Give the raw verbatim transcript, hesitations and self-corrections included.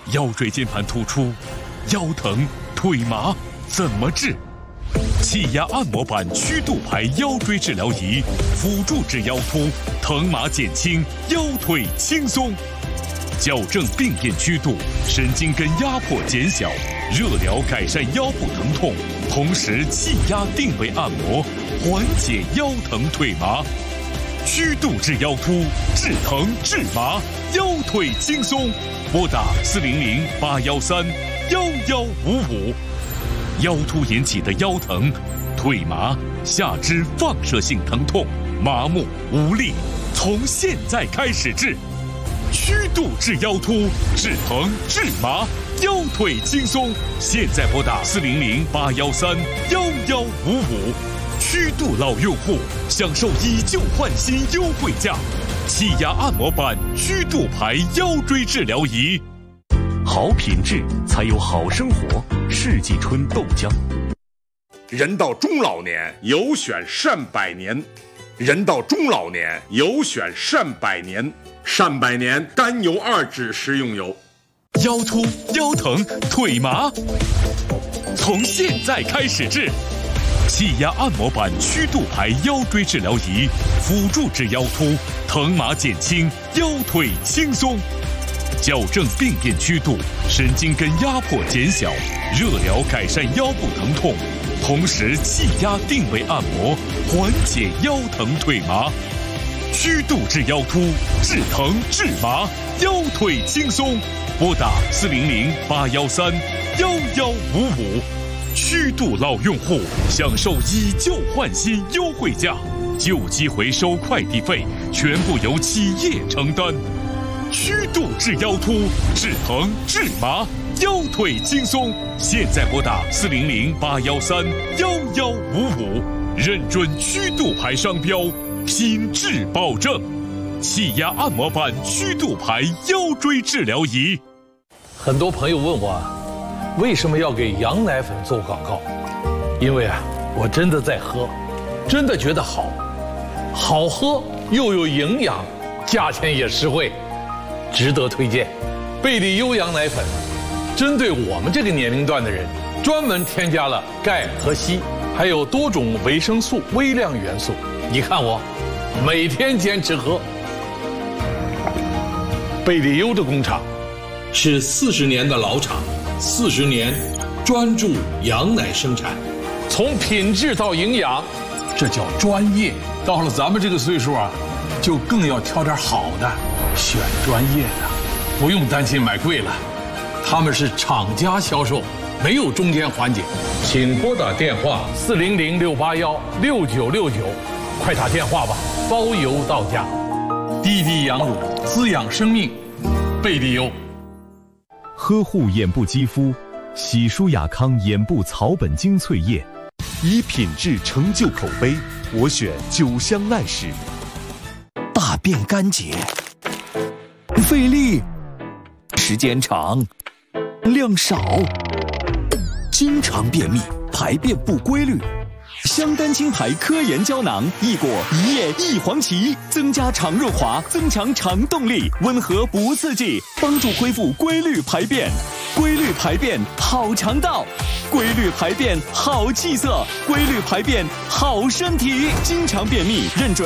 腰椎间盘突出、腰疼、腿麻怎么治？气压按摩板曲度排腰椎治疗仪，辅助治腰突，疼麻减轻，腰腿轻松。矫正病变曲度，神经根压迫减小，热疗改善腰部疼痛，同时气压定位按摩，缓解腰疼腿麻。曲度治腰突，治疼治麻，腰腿轻松。拨打四零零八幺三幺幺五五。腰突引起的腰疼、腿麻、下肢放射性疼痛、麻木无力，从现在开始治。曲度治腰突，治疼治麻，腰腿轻松。现在拨打四零零八幺三幺幺五五。曲度老用户享受以旧换新优惠价，气压按摩板曲度牌腰椎治疗仪。好品质才有好生活。世纪春豆浆。 人到中老年，有选善百年。人到中老年，有选善百年。善百年甘油二酯食用油。 腰突、腰疼、腿麻，从现在开始治。气压按摩板曲度牌腰椎治疗仪，辅助治腰突，疼麻减轻，腰腿轻松。矫正病变曲度，神经根压迫减小，热疗改善腰部疼痛，同时气压定位按摩，缓解腰疼腿麻。曲度治腰突，治疼治麻，腰腿轻松。拨打四零零八幺三幺幺五五。曲度老用户享受以旧换新优惠价，旧机回收快递费全部由企业承担。曲度治腰突，治疼治麻，腰腿轻松。现在拨打四零零八幺三幺幺五五，认准曲度牌商标，品质保证。气压按摩板曲度牌腰椎治疗仪。 很多朋友问我，为什么要给羊奶粉做广告？因为啊，我真的在喝，真的觉得好，好喝又有营养，价钱也实惠。值得推荐。贝利优羊奶粉针对我们这个年龄段的人，专门添加了钙和硒，还有多种维生素、微量元素。你看我每天坚持喝。贝利优的工厂是四十年的老厂，四十年专注羊奶生产，从品质到营养，这叫专业。到了咱们这个岁数啊，就更要挑点好的。选专业的，不用担心买贵了，他们是厂家销售，没有中间环节。请拨打电话四零零六八幺六九六九，快打电话吧，包邮到家。滴滴羊乳滋养生命，贝利优。 呵护眼部肌肤，喜舒雅康眼部草本精粹液，以品质成就口碑，我选酒香耐使。 大便干结，费力，时间长，量少，经常便秘，排便不规律。香丹青牌科研胶囊，益果一叶一黄芪，增加肠润滑，增强肠动力，温和不刺激，帮助恢复规律排便。规律排便好肠道，规律排便好气色，规律排便好身体。经常便秘，认准